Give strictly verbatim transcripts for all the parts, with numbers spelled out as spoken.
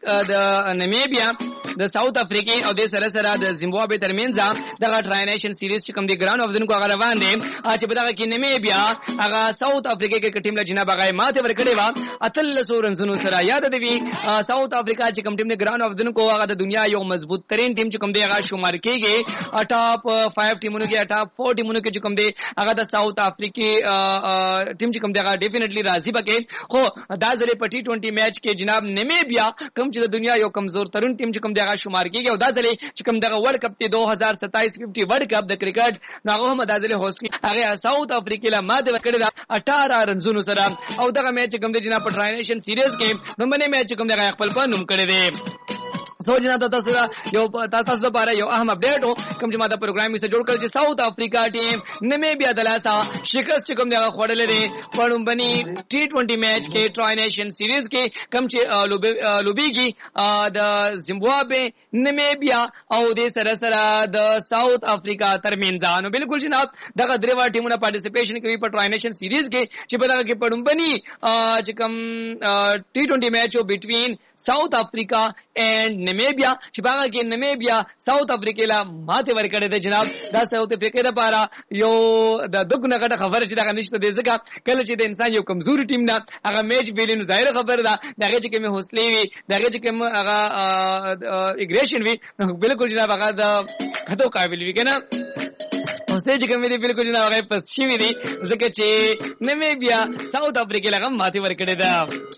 د نمیبیا د ساوث افریقا او د سره سره د زیمبابوې ترمنځ دغه ټرای نیشن سیریز چې کوم دی ګراوند اف دونکو هغه روان دی چې په دغه کې نمیبیا هغه ساوث افریقا کې ټیم له جناب هغه ماته ورکړې و اتلس رنزونو سره. یاد دی ساوث افریقا چې کوم ټیم دی ګراوند اف دونکو هغه د دنیا یو مضبوط ترين ټیم چې کوم دی هغه شمار کېږي ټاپ پنځه ټیمونو کې ټاپ چار ټیمونو کې چې کوم دی هغه د ساوث افریقا ټیم چې کوم دی هغه ډیفینټلی راضي پکې. خو دا ځلې په ټي ټوئنټي میچ کې جناب نمیبیا کوم چې د دنیا یو کمزور ترين ټیم چې کوم دی هغه شمار کېږي او دا ځلې چې کوم دغه ورلد کپ دو هزار ستایس پنځه ورلد کپ د کرکټ هغه هم دا ځلې هوست هغه ساوث افریقا له ماده وکړه اٹھارہ رنزونو سره او دغه میچ کوم دی جناب په ټرای نیشن سیریز کې نو باندې میچ کوم دی خپل په نوم کړی دی. سو جناب تاسو یو تاسو لپاره یو اهم اپډیټ او کوم چې ما د پروګرام سره جوړ کړل چې ساوث افریقا ټیم نمیبیا د لاسه شکست چې کوم دی خوړلې دی په لومبني ټي ټوئنټي میچ کې ټرای نیشن سیریز کې کوم چې لوبيږي د زیمبابوې نمیبیا او د سره سره د ساوث افریقا ترمنځ. نو بالکل جناب دغه درېوا ټیمونه پارټیسپیشن کوي په ټرای نیشن سیریز کې چې په دغه کې په لومبني چې کوم ټي ټوئنټي میچ او بټوین ساوث افریقا اینڈ نمیبیا چې باغه کې نمیبیا ساوث افریقا لا ماته ورکړې ده جناب. دا ساوث افریقا لپاره یو د دغه غټه خبره چې دا نشته دی ځکه کله چې د انسان یو کمزوري ټیم نه هغه میچ بیلینو ظاهر خبره ده دغه چې کوم حوصله وي دغه چې کوم هغه اګریشن وي بالکل جناب هغه د خطو قابل وي کنه حوصله چې کوم دی بالکل جناب هغه پس شي وي ځکه چې نمیبیا ساوث افریقا لا ماته ورکړې ده.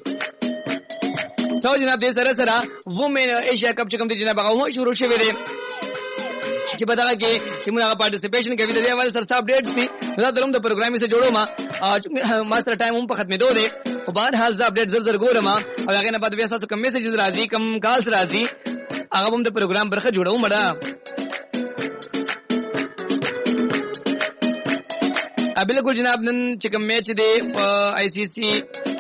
سو جناب دې سره سره وومن ایشیا کپ چې کوم دی جناب هغه شروع شوی دی چې په دغه کې چې موږ پارټیسپیشن کوي د دې حواله سره اپډیټس دي دا دروم د پروګرامي سره جوړو ما ماستر ټایم هم په ختمېدو دی خو بهر حال زه اپډیټ زر زر ګورم او هغه نه بعد بیا تاسو کوم میسیجز راځي کوم کالز راځي هغه هم د پروګرام برخه جوړو مړه. بالکل جناب نن چې کوم میچ دی آی سی سی